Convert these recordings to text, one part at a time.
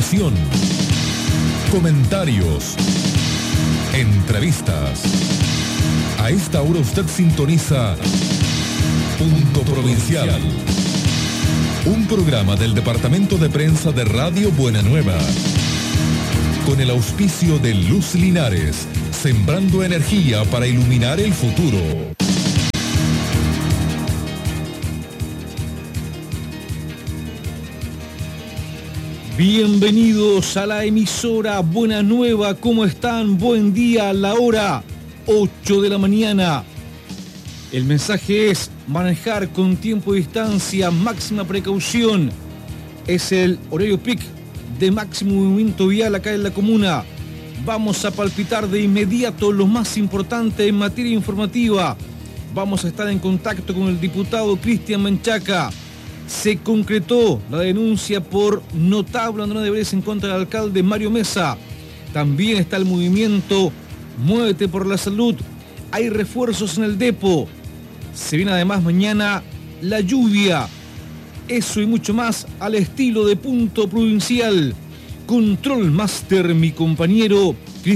información, comentarios, entrevistas. A esta hora usted sintoniza Punto Provincial, un programa del Departamento de Prensa de Radio Buena Nueva, con el auspicio de Luz Linares, sembrando energía para iluminar el futuro. Bienvenidos a la emisora Buena Nueva. ¿Cómo están? Buen día, la hora 8 de la mañana. El mensaje es manejar con tiempo y distancia, máxima precaución. Es el horario peak de máximo movimiento vial acá en la comuna. Vamos a palpitar de inmediato lo más importante en materia informativa. Vamos a estar en contacto con el diputado Cristian Menchaca. Se concretó la denuncia por notable abandono de deberes en contra del alcalde Mario Mesa. También está el movimiento Muévete por la Salud. Hay refuerzos en el depo. Se viene además mañana la lluvia. Eso y mucho más al estilo de Punto Provincial. Control Master, mi compañero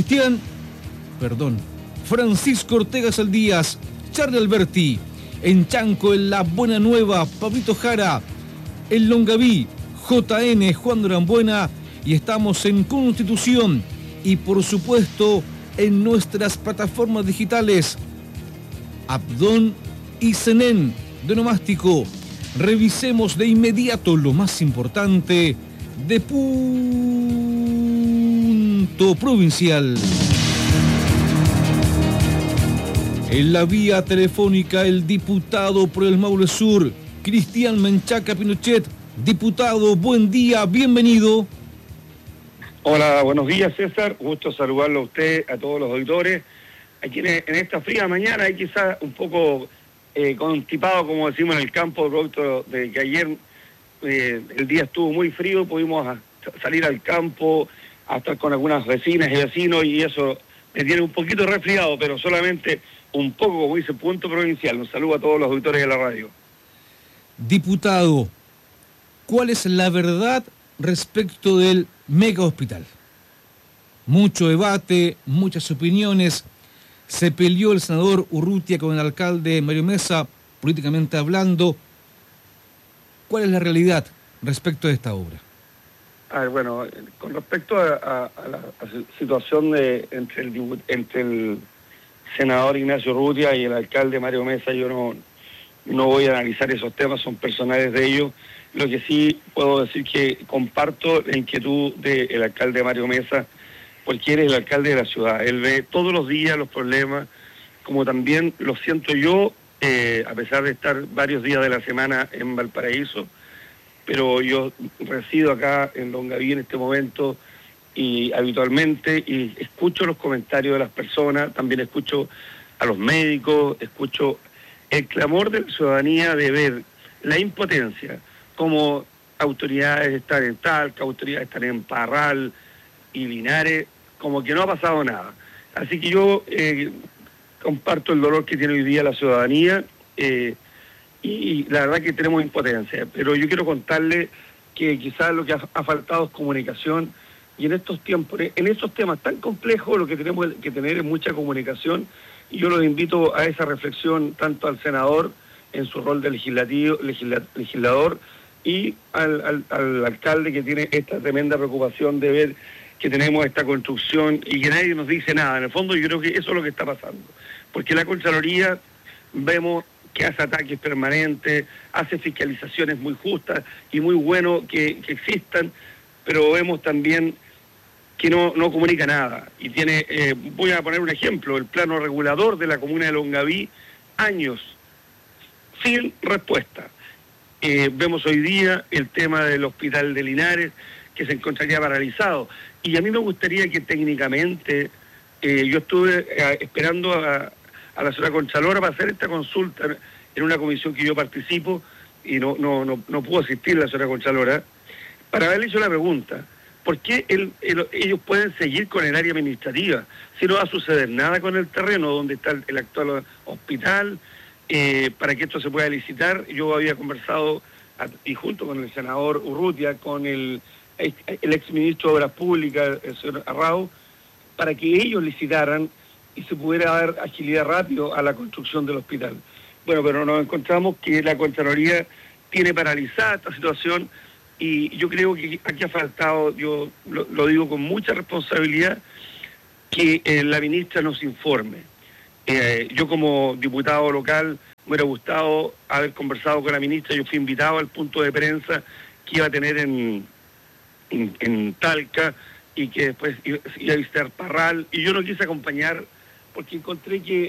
Francisco Ortega Saldías, Charlie Alberti. En Chanco, en La Buena Nueva, Pablito Jara. En Longaví, JN, Juan Durambuena. Y estamos en Constitución. Y por supuesto, en nuestras plataformas digitales, Abdón y Zenén, de Nomástico. Revisemos de inmediato lo más importante de Punto Provincial. En la vía telefónica, el diputado por el Maule Sur, Cristian Menchaca Pinochet. Diputado, buen día, bienvenido. Hola, buenos días, César. Gusto saludarlo a usted, a todos los auditores. Aquí en esta fría mañana, hay quizás un poco constipado, como decimos en el campo, producto de que ayer el día estuvo muy frío, pudimos salir al campo, a estar con algunas vecinas y vecinos, y eso me tiene un poquito resfriado, pero solamente un poco, como dice Punto Provincial. Un saludo a todos los auditores de la radio. Diputado, ¿cuál es la verdad respecto del mega hospital? Mucho debate, muchas opiniones. Se peleó el senador Urrutia con el alcalde Mario Mesa, políticamente hablando. ¿Cuál es la realidad respecto de esta obra? Bueno, con respecto a la situación entre el senador Ignacio Urrutia y el alcalde Mario Mesa, yo no voy a analizar esos temas, son personales de ellos. Lo que sí puedo decir que comparto la inquietud del alcalde Mario Mesa, porque él es el alcalde de la ciudad. Él ve todos los días los problemas, como también lo siento yo, a pesar de estar varios días de la semana en Valparaíso, pero yo resido acá en Longaví en este momento y habitualmente, y escucho los comentarios de las personas, también escucho a los médicos, escucho el clamor de la ciudadanía de ver la impotencia, como autoridades están en Talca, autoridades están en Parral y Linares, como que no ha pasado nada. Así que yo comparto el dolor que tiene hoy día la ciudadanía, y la verdad que tenemos impotencia, pero yo quiero contarle que quizás lo que ha faltado es comunicación, y en estos tiempos, en estos temas tan complejos, lo que tenemos que tener es mucha comunicación, y yo los invito a esa reflexión tanto al senador en su rol de legislador y al alcalde, que tiene esta tremenda preocupación de ver que tenemos esta construcción y que nadie nos dice nada. En el fondo yo creo que eso es lo que está pasando, porque la Contraloría vemos que hace ataques permanentes, hace fiscalizaciones muy justas y muy bueno que existan, pero vemos también que no comunica nada. Y tiene, voy a poner un ejemplo, el plano regulador de la comuna de Longaví, años sin respuesta. Vemos hoy día el tema del hospital de Linares, que se encontraría paralizado. Y a mí me gustaría que técnicamente, yo estuve esperando a la señora Contralora para hacer esta consulta en una comisión que yo participo, y no pudo asistir la señora Contralora, para haberle hecho la pregunta: ¿por qué ellos pueden seguir con el área administrativa si no va a suceder nada con el terreno donde está el actual hospital? Para que esto se pueda licitar, yo había conversado, y junto con el senador Urrutia, con el el exministro de Obras Públicas, el señor Arrau, para que ellos licitaran y se pudiera dar agilidad rápido a la construcción del hospital. Bueno, pero nos encontramos que la Contraloría tiene paralizada esta situación y yo creo que aquí ha faltado, yo lo digo con mucha responsabilidad, que la ministra nos informe. Yo como diputado local me hubiera gustado haber conversado con la ministra. Yo fui invitado al punto de prensa que iba a tener en Talca y que después iba a visitar Parral, y yo no quise acompañar porque encontré que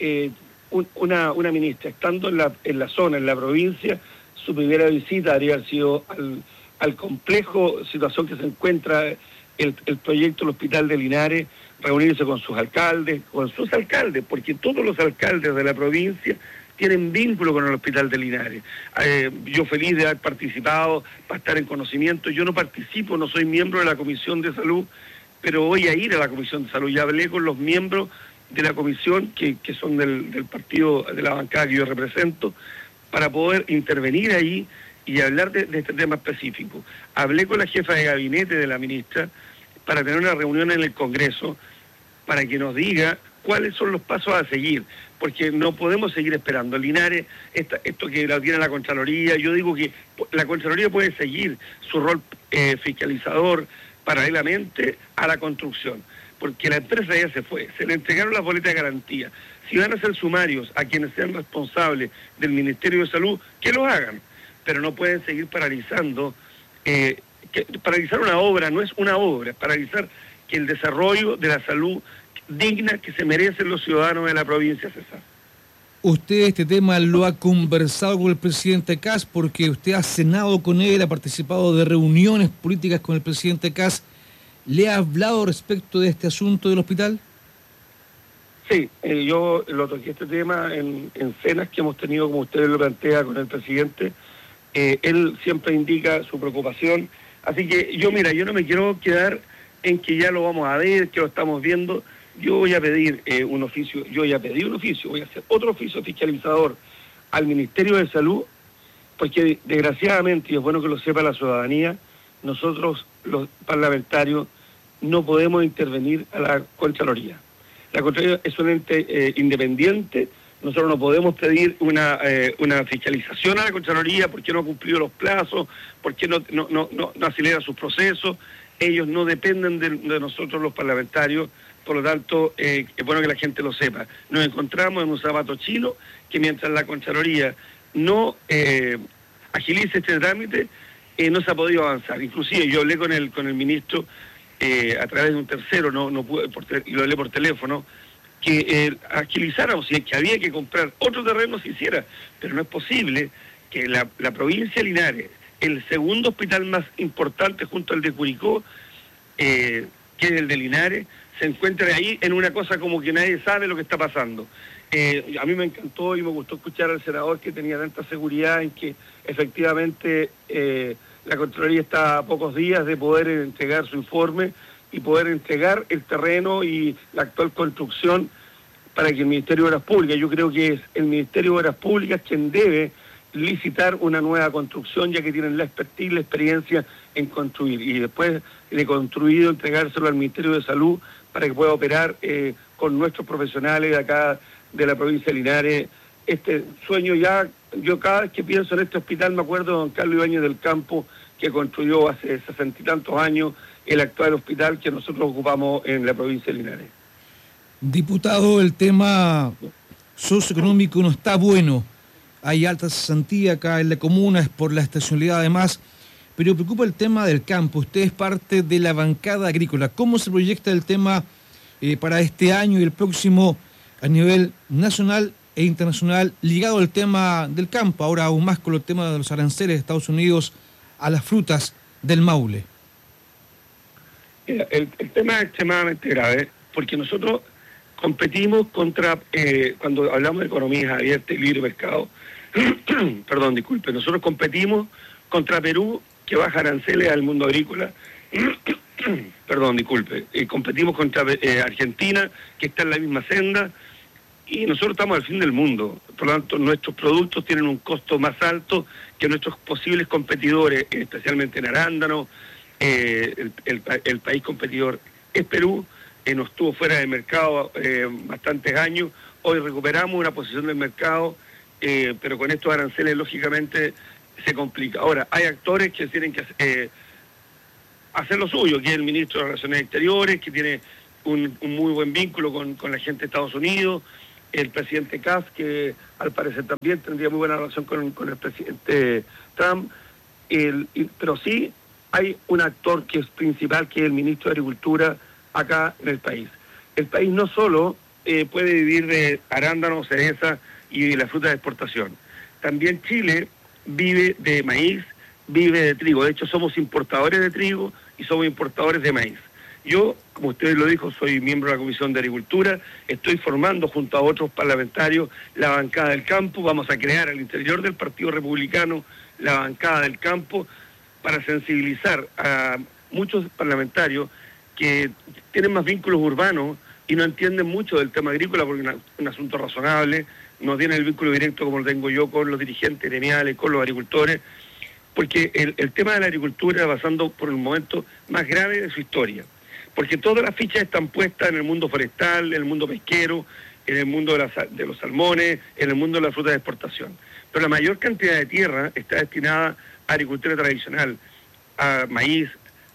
una ministra, estando en la zona, en la provincia, su primera visita habría sido al complejo situación que se encuentra el proyecto del Hospital de Linares, reunirse con sus alcaldes, porque todos los alcaldes de la provincia tienen vínculo con el Hospital de Linares. Yo feliz de haber participado, para estar en conocimiento. Yo no participo, no soy miembro de la Comisión de Salud, pero voy a ir a la Comisión de Salud. Ya hablé con los miembros de la comisión, que son del partido, de la bancada que yo represento, para poder intervenir ahí y hablar de este tema específico. Hablé con la jefa de gabinete de la ministra para tener una reunión en el Congreso, para que nos diga cuáles son los pasos a seguir, porque no podemos seguir esperando. Linares, esto que lo tiene la Contraloría, yo digo que la Contraloría puede seguir su rol fiscalizador paralelamente a la construcción, porque la empresa ya se fue, se le entregaron las boletas de garantía. Si van a hacer sumarios a quienes sean responsables del Ministerio de Salud, que lo hagan, pero no pueden seguir paralizando. Paralizar una obra no es una obra, es paralizar que el desarrollo de la salud digna que se merecen los ciudadanos de la provincia, César. ¿Usted este tema lo ha conversado con el presidente Kast? Porque usted ha cenado con él, ha participado de reuniones políticas con el presidente Kast. ¿Le ha hablado respecto de este asunto del hospital? Sí, yo lo toqué este tema en cenas que hemos tenido, como usted lo plantea, con el presidente. Él siempre indica su preocupación. Así que yo no me quiero quedar en que ya lo vamos a ver, que lo estamos viendo. Yo voy a pedir un oficio, voy a hacer otro oficio fiscalizador al Ministerio de Salud, porque desgraciadamente, y es bueno que lo sepa la ciudadanía, nosotros los parlamentarios no podemos intervenir a la Contraloría. La Contraloría es un ente independiente. Nosotros no podemos pedir una fiscalización a la Contraloría porque no ha cumplido los plazos, porque no acelera sus procesos. Ellos no dependen de nosotros los parlamentarios, por lo tanto es bueno que la gente lo sepa. Nos encontramos en un zapato chino que mientras la Contraloría no agilice este trámite, no se ha podido avanzar. Inclusive yo hablé con el ministro a través de un tercero, no pude, y lo hablé por teléfono, que agilizáramos, si es que había que comprar otro terreno, se hiciera, pero no es posible que la provincia de Linares, el segundo hospital más importante junto al de Curicó, que es el de Linares, se encuentre ahí en una cosa como que nadie sabe lo que está pasando. A mí me encantó y me gustó escuchar al senador que tenía tanta seguridad en que efectivamente la Contraloría está a pocos días de poder entregar su informe y poder entregar el terreno y la actual construcción para que el Ministerio de Obras Públicas, yo creo que es el Ministerio de Obras Públicas quien debe licitar una nueva construcción, ya que tienen la expertise, la experiencia en construir, y después de construido entregárselo al Ministerio de Salud para que pueda operar con nuestros profesionales de acá de la provincia de Linares. Este sueño ya, yo cada vez que pienso en este hospital me acuerdo de don Carlos Ibáñez del Campo, que construyó hace 60 y tantos años el actual hospital que nosotros ocupamos en la provincia de Linares. Diputado, el tema socioeconómico no está bueno. Hay alta cesantía acá en la comuna, es por la estacionalidad además, pero preocupa el tema del campo. Usted es parte de la bancada agrícola. ¿Cómo se proyecta el tema para este año y el próximo a nivel nacional e internacional ligado al tema del campo? Ahora aún más con el tema de los aranceles de Estados Unidos a las frutas del Maule. El tema es extremadamente grave porque nosotros competimos contra, cuando hablamos de economías abiertas y libre mercado, perdón, disculpe, nosotros competimos contra Perú, que baja aranceles al mundo agrícola, perdón, disculpe, competimos contra Argentina, que está en la misma senda, y nosotros estamos al fin del mundo. Por lo tanto, nuestros productos tienen un costo más alto que nuestros posibles competidores, especialmente en arándanos, el país competidor es Perú, nos estuvo fuera del mercado bastantes años, hoy recuperamos una posición del mercado, pero con estos aranceles lógicamente se complica. Ahora, hay actores que tienen que hacer lo suyo, que es el ministro de Relaciones Exteriores, que tiene un muy buen vínculo con la gente de Estados Unidos, el presidente Kass, que al parecer también tendría muy buena relación con el presidente Trump, pero sí hay un actor que es principal, que es el ministro de Agricultura acá en el país. El país no solo puede vivir de arándanos, cereza y de la fruta de exportación. También Chile vive de maíz, vive de trigo. De hecho, somos importadores de trigo y somos importadores de maíz. Yo, como usted lo dijo, soy miembro de la Comisión de Agricultura, estoy formando junto a otros parlamentarios la bancada del campo. Vamos a crear al interior del Partido Republicano la bancada del campo para sensibilizar a muchos parlamentarios que tienen más vínculos urbanos y no entienden mucho del tema agrícola porque es un asunto razonable, no tienen el vínculo directo como lo tengo yo con los dirigentes gremiales, con los agricultores, porque el tema de la agricultura va pasando por el momento más grave de su historia, porque todas las fichas están puestas en el mundo forestal, en el mundo pesquero, en el mundo de los salmones, en el mundo de la fruta de exportación. Pero la mayor cantidad de tierra está destinada a agricultura tradicional, a maíz,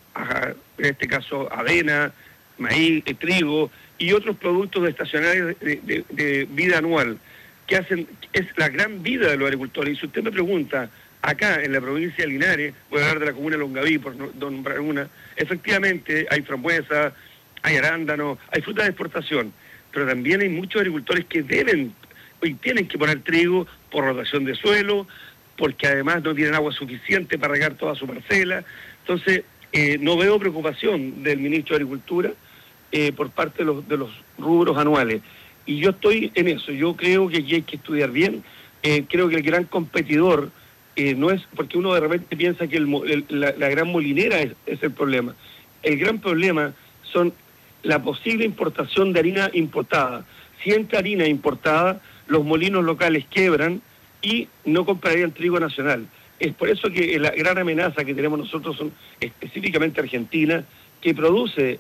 en este caso avena, maíz, trigo y otros productos estacionales de vida anual, que es la gran vida de los agricultores. Y si usted me pregunta, acá en la provincia de Linares, voy a hablar de la comuna de Longaví, por no nombrar una, efectivamente hay frambuesa, hay arándano, hay fruta de exportación, pero también hay muchos agricultores que deben y tienen que poner trigo por rotación de suelo, porque además no tienen agua suficiente para regar toda su parcela. Entonces, no veo preocupación del ministro de Agricultura por parte de los rubros anuales. Y yo estoy en eso. Yo creo que aquí hay que estudiar bien. Creo que el gran competidor no es, porque uno de repente piensa que la gran molinera es el problema. El gran problema son la posible importación de harina importada. Si entra harina importada, los molinos locales quiebran y no comprarían trigo nacional. Es por eso que la gran amenaza que tenemos nosotros son específicamente Argentina, que produce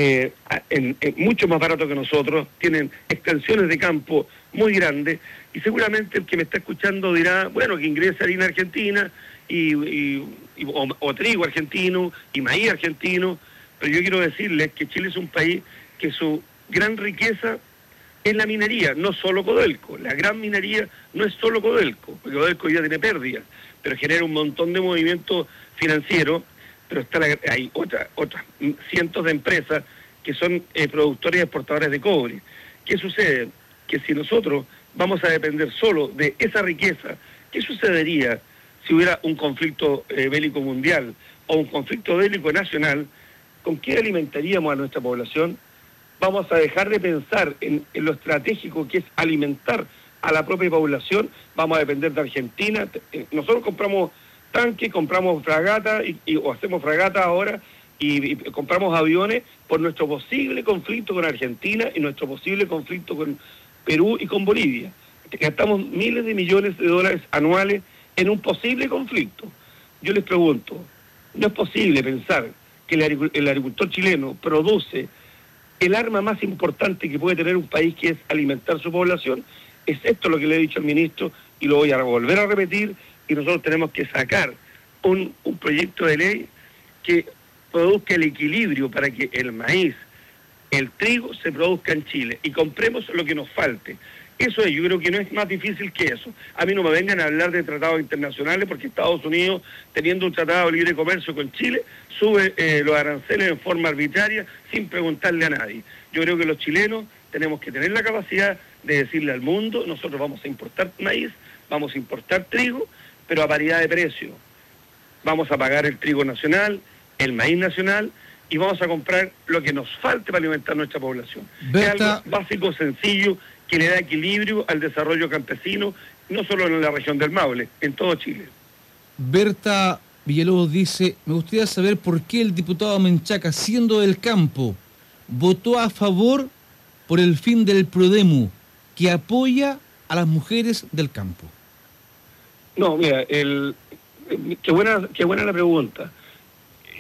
mucho más barato que nosotros, tienen extensiones de campo muy grandes, y seguramente el que me está escuchando dirá, bueno, que ingrese harina argentina o trigo argentino y maíz argentino, pero yo quiero decirles que Chile es un país que su gran riqueza es la minería, no solo Codelco. La gran minería no es solo Codelco, porque Codelco ya tiene pérdidas, pero genera un montón de movimientos financieros, pero hay otras cientos de empresas que son productores y exportadores de cobre. ¿Qué sucede? Que si nosotros vamos a depender solo de esa riqueza, ¿qué sucedería si hubiera un conflicto bélico mundial o un conflicto bélico nacional? ¿Con qué alimentaríamos a nuestra población? Vamos a dejar de pensar en lo estratégico que es alimentar a la propia población, vamos a depender de Argentina. Nosotros compramos tanques, compramos fragatas o hacemos fragatas ahora y compramos aviones por nuestro posible conflicto con Argentina y nuestro posible conflicto con Perú y con Bolivia. Gastamos miles de millones de dólares anuales en un posible conflicto. Yo les pregunto, ¿no es posible pensar que el agricultor chileno produce el arma más importante que puede tener un país, que es alimentar su población? Es esto lo que le he dicho al ministro y lo voy a volver a repetir, y nosotros tenemos que sacar un proyecto de ley que produzca el equilibrio para que el maíz, el trigo se produzca en Chile y compremos lo que nos falte. Eso es, yo creo que no es más difícil que eso. A mí no me vengan a hablar de tratados internacionales, porque Estados Unidos, teniendo un tratado de libre comercio con Chile, sube los aranceles en forma arbitraria sin preguntarle a nadie. Yo creo que los chilenos tenemos que tener la capacidad de decirle al mundo, nosotros vamos a importar maíz, vamos a importar trigo, pero a paridad de precio. Vamos a pagar el trigo nacional, el maíz nacional, y vamos a comprar lo que nos falte para alimentar nuestra población. Es algo básico, sencillo, que le da equilibrio al desarrollo campesino, no solo en la región del Maule, en todo Chile. Berta Villalobos dice, me gustaría saber por qué el diputado Menchaca, siendo del campo, votó a favor por el fin del Prodemu, que apoya a las mujeres del campo. No, mira, qué buena la pregunta.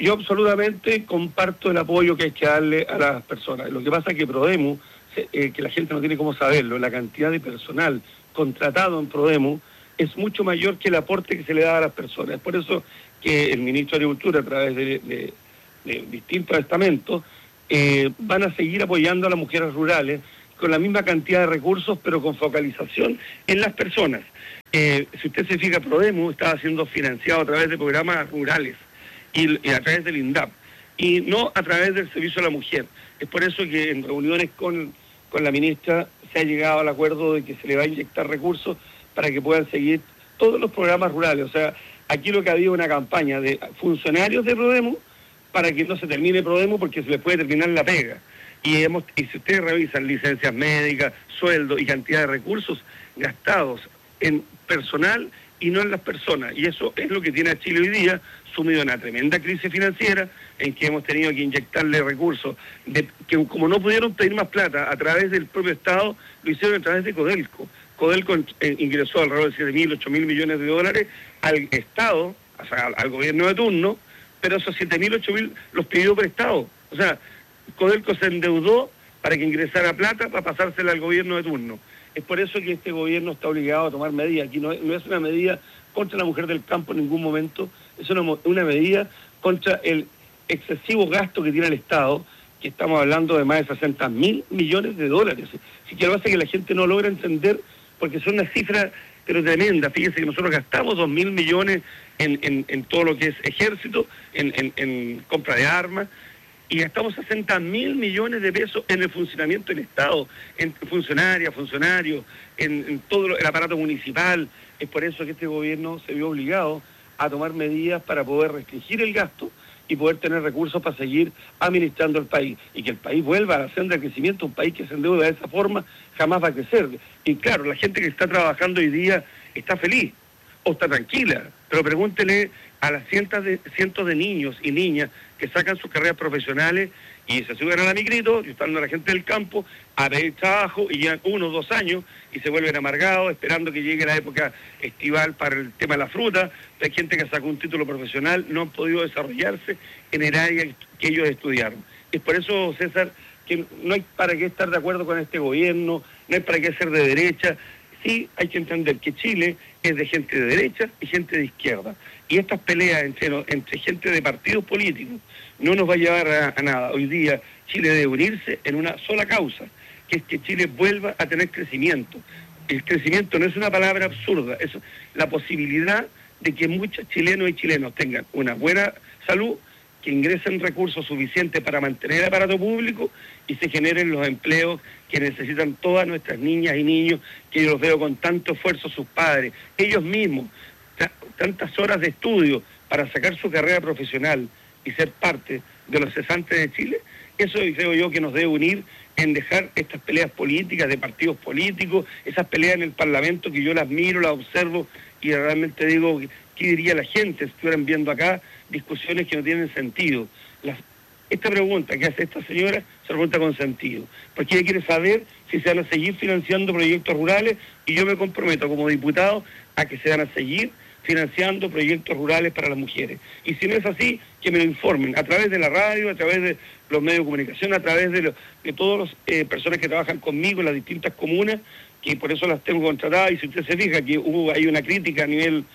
Yo absolutamente comparto el apoyo que hay que darle a las personas. Lo que pasa es que Prodemu, que la gente no tiene cómo saberlo, la cantidad de personal contratado en Prodemu es mucho mayor que el aporte que se le da a las personas. Es por eso que el ministro de Agricultura, a través de distintos estamentos, van a seguir apoyando a las mujeres rurales con la misma cantidad de recursos, pero con focalización en las personas. Si usted se fija, Prodemu estaba siendo financiado a través de programas rurales y a través del INDAP, y no a través del Servicio a la Mujer. Es por eso que en reuniones con la ministra se ha llegado al acuerdo de que se le va a inyectar recursos para que puedan seguir todos los programas rurales. O sea, aquí lo que ha habido una campaña de funcionarios de Prodemu para que no se termine Prodemu porque se les puede terminar la pega. Y si ustedes revisan licencias médicas, sueldos y cantidad de recursos gastados en personal y no en las personas. Y eso es lo que tiene a Chile hoy día, sumido en una tremenda crisis financiera, en que hemos tenido que inyectarle recursos, que como no pudieron pedir más plata a través del propio Estado, lo hicieron a través de Codelco. Codelco ingresó alrededor de 7.000, 8.000 millones de dólares al Estado, o sea, al gobierno de turno, pero esos 7.000, 8.000 los pidió prestado. O sea, Codelco se endeudó para que ingresara plata para pasársela al gobierno de turno. Es por eso que este gobierno está obligado a tomar medidas. Aquí no es una medida contra la mujer del campo en ningún momento, es una medida contra el excesivo gasto que tiene el Estado, que estamos hablando de más de 60.000 millones de dólares. Así que lo que pasa es que la gente no logra entender, porque son unas cifras pero tremendas. Fíjense que nosotros gastamos 2.000 millones en todo lo que es ejército, en compra de armas, y gastamos 60.000 millones de pesos en el funcionamiento del Estado, en funcionarios, en todo el aparato municipal. Es por eso que este gobierno se vio obligado a tomar medidas para poder restringir el gasto y poder tener recursos para seguir administrando el país, y que el país vuelva a la senda de crecimiento. Un país que se endeuda de esa forma jamás va a crecer. Y claro, la gente que está trabajando hoy día está feliz o está tranquila, pero pregúntele a las cientos de niños y niñas que sacan sus carreras profesionales y se suben a la migrito, y están a la gente del campo a pedir trabajo y llevan 1 o 2 años y se vuelven amargados esperando que llegue la época estival para el tema de la fruta. Hay gente que sacó un título profesional, no han podido desarrollarse en el área que ellos estudiaron. Es por eso, César, que no hay para qué estar de acuerdo con este gobierno, no hay para qué ser de derecha. Sí hay que entender que Chile es de gente de derecha y gente de izquierda. Y estas peleas entre gente de partidos políticos no nos va a llevar a nada. Hoy día Chile debe unirse en una sola causa, que es que Chile vuelva a tener crecimiento. El crecimiento no es una palabra absurda, es la posibilidad de que muchos chilenos y chilenos tengan una buena salud, que ingresen recursos suficientes para mantener el aparato público y se generen los empleos que necesitan todas nuestras niñas y niños, que yo los veo con tanto esfuerzo sus padres, ellos mismos, tantas horas de estudio para sacar su carrera profesional y ser parte de los cesantes de Chile. Eso creo yo que nos debe unir en dejar estas peleas políticas de partidos políticos, esas peleas en el Parlamento que yo las miro, las observo y realmente digo, ¿qué diría la gente si estuvieran viendo acá discusiones que no tienen sentido? Esta pregunta que hace esta señora se pregunta con sentido, porque ella quiere saber si se van a seguir financiando proyectos rurales, y yo me comprometo como diputado a que se van a seguir financiando proyectos rurales para las mujeres. Y si no es así, que me lo informen a través de la radio, a través de los medios de comunicación, a través de todas las personas que trabajan conmigo en las distintas comunas, que por eso las tengo contratadas. Y si usted se fija que hay una crítica a nivel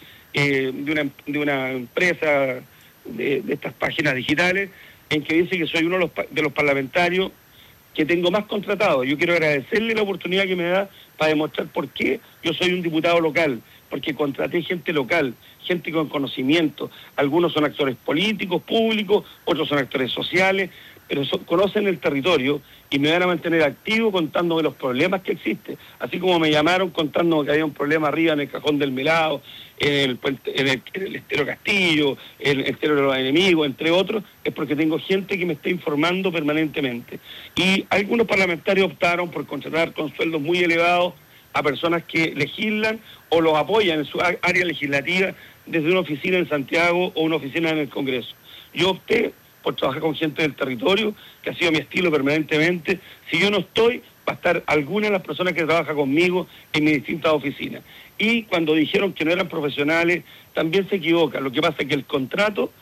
de una empresa de estas páginas digitales, en que dice que soy uno de los parlamentarios que tengo más contratados. Yo quiero agradecerle la oportunidad que me da para demostrar por qué yo soy un diputado local, porque contraté gente local, gente con conocimiento. Algunos son actores políticos, públicos, otros son actores sociales, pero conocen el territorio y me van a mantener activo contándome los problemas que existen. Así como me llamaron contándome que había un problema arriba en el Cajón del Melado, en el Estero Castillo, en el Estero de los Enemigos, entre otros, es porque tengo gente que me está informando permanentemente. Y algunos parlamentarios optaron por contratar con sueldos muy elevados a personas que legislan o los apoyan en su área legislativa desde una oficina en Santiago o una oficina en el Congreso. Yo opté por trabajar con gente del territorio, que ha sido mi estilo permanentemente. Si yo no estoy, va a estar alguna de las personas que trabajan conmigo en mis distintas oficinas. Y cuando dijeron que no eran profesionales, también se equivocan. Lo que pasa es que el contrato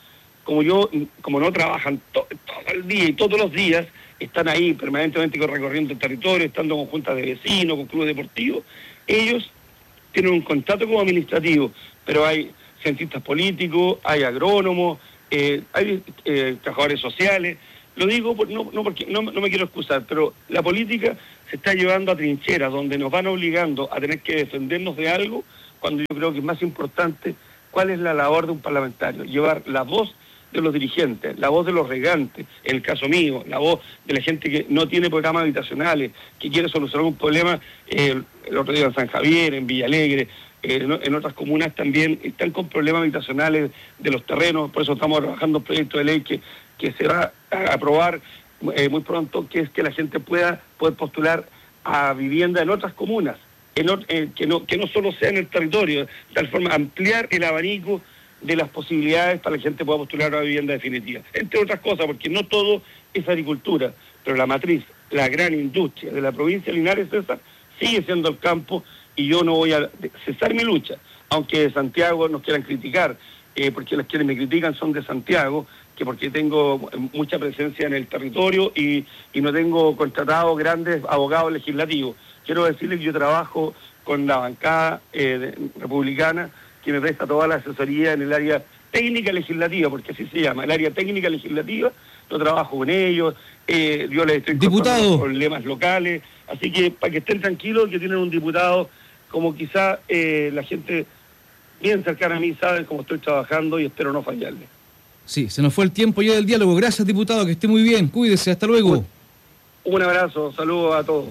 como no trabajan todo el día y todos los días, están ahí permanentemente recorriendo el territorio, estando con juntas de vecinos, con clubes deportivos, ellos tienen un contrato como administrativo, pero hay cientistas políticos, hay agrónomos, hay trabajadores sociales. Lo digo porque no me quiero excusar, pero la política se está llevando a trincheras donde nos van obligando a tener que defendernos de algo, cuando yo creo que es más importante cuál es la labor de un parlamentario, llevar la voz de los dirigentes, la voz de los regantes, en el caso mío, la voz de la gente que no tiene programas habitacionales, que quiere solucionar un problema, el otro día en San Javier, en Villa Alegre, en otras comunas también están con problemas habitacionales de los terrenos, por eso estamos trabajando un proyecto de ley que se va a aprobar muy pronto, que es que la gente pueda postular a vivienda en otras comunas, que no solo sea en el territorio, de tal forma ampliar el abanico de las posibilidades para que la gente pueda postular a una vivienda definitiva. Entre otras cosas, porque no todo es agricultura, pero la matriz, la gran industria de la provincia de Linares, César, sigue siendo el campo, y yo no voy a cesar mi lucha, aunque de Santiago nos quieran criticar, porque los quienes me critican son de Santiago, que porque tengo mucha presencia en el territorio y no tengo contratado grandes abogados legislativos. Quiero decirles que yo trabajo con la bancada republicana, que me presta toda la asesoría en el área técnica legislativa, porque así se llama, el área técnica legislativa. Yo trabajo con ellos, yo les estoy contando los problemas locales, así que para que estén tranquilos que tienen un diputado como quizá la gente bien cercana a mí sabe cómo estoy trabajando y espero no fallarle. Sí, se nos fue el tiempo ya del diálogo. Gracias, diputado, que esté muy bien. Cuídese, hasta luego. Un abrazo, saludos a todos.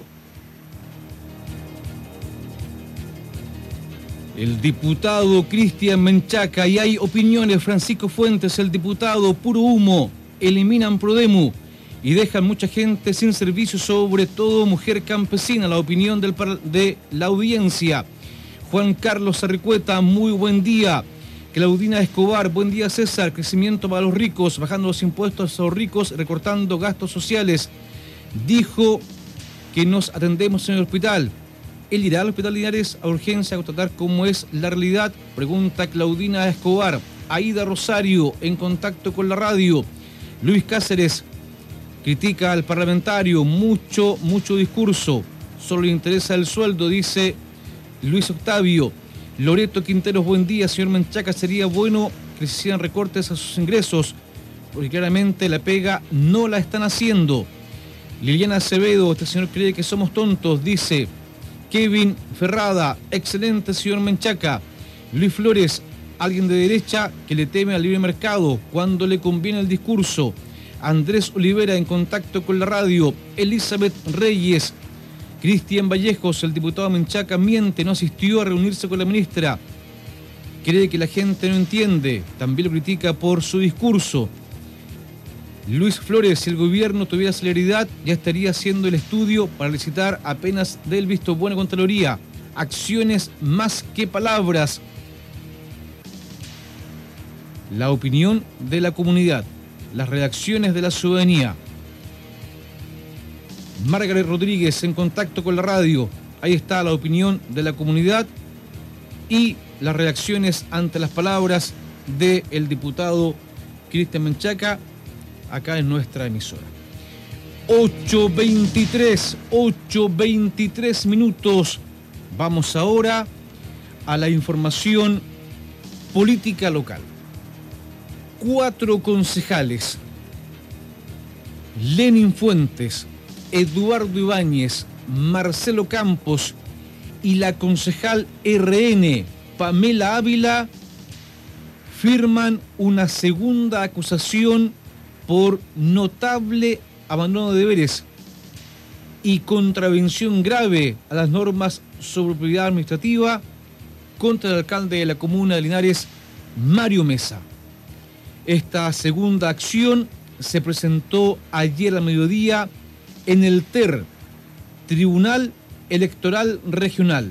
El diputado Cristian Menchaca, y hay opiniones. Francisco Fuentes, el diputado, puro humo, eliminan Prodemu y dejan mucha gente sin servicio, sobre todo mujer campesina. La opinión de la audiencia. Juan Carlos Arricueta, muy buen día. Claudina Escobar, buen día César, crecimiento para los ricos, bajando los impuestos a los ricos, recortando gastos sociales. Dijo que nos atendemos en el hospital. ¿Él irá al hospital Linares a urgencia a constatar cómo es la realidad? Pregunta Claudina Escobar. Aida Rosario, en contacto con la radio. Luis Cáceres critica al parlamentario, mucho discurso, solo le interesa el sueldo, dice Luis Octavio. Loreto Quinteros, buen día, señor Menchaca, sería bueno que se hicieran recortes a sus ingresos, porque claramente la pega no la están haciendo. Liliana Acevedo, este señor cree que somos tontos, dice Kevin Ferrada, excelente señor Menchaca. Luis Flores, alguien de derecha que le teme al libre mercado cuando le conviene el discurso. Andrés Olivera, en contacto con la radio. Elizabeth Reyes. Cristian Vallejos, el diputado Menchaca miente, no asistió a reunirse con la ministra. Cree que la gente no entiende, también lo critica por su discurso. Luis Flores, si el gobierno tuviera celeridad, ya estaría haciendo el estudio para licitar apenas del visto bueno con Contraloría. Acciones más que palabras. La opinión de la comunidad, las reacciones de la ciudadanía. Margaret Rodríguez, en contacto con la radio. Ahí está la opinión de la comunidad y las reacciones ante las palabras del diputado Cristian Menchaca, acá en nuestra emisora. 8:23 minutos. Vamos ahora a la información política local. 4 concejales: Lenin Fuentes, Eduardo Ibáñez, Marcelo Campos y la concejal RN, Pamela Ávila, firman una segunda acusación por notable abandono de deberes y contravención grave a las normas sobre propiedad administrativa contra el alcalde de la comuna de Linares, Mario Mesa. Esta segunda acción se presentó ayer al mediodía en el TER, Tribunal Electoral Regional.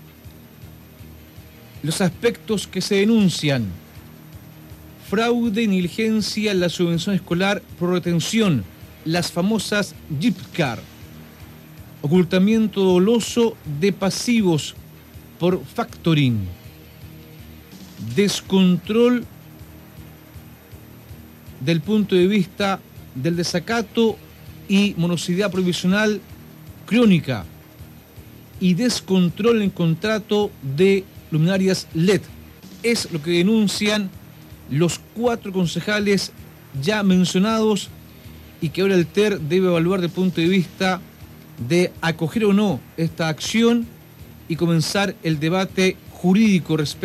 Los aspectos que se denuncian: fraude y negligencia en la subvención escolar por retención, las famosas JIPCAR, ocultamiento doloso de pasivos por factoring, descontrol del punto de vista del desacato y morosidad provisional crónica y descontrol en contrato de luminarias LED. Es lo que denuncian los 4 concejales ya mencionados y que ahora el TER debe evaluar desde el punto de vista de acoger o no esta acción y comenzar el debate jurídico respecto